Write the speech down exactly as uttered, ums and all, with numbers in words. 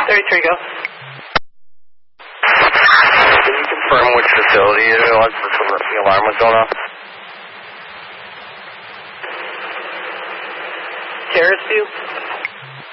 thirty-three, go. Can you confirm which facility it was where the alarm was going off? Terrace View?